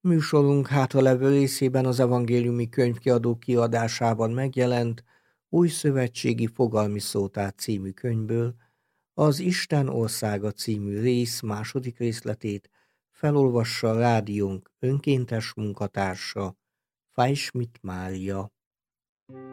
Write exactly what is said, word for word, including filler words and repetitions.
Műsorunk hátralevő részében az Evangéliumi Könyvkiadó kiadásában megjelent Új szövetségi fogalmi szótár című könyvből az Isten országa című rész második részletét felolvassa a rádiónk önkéntes munkatársa, Fajsmit Mária.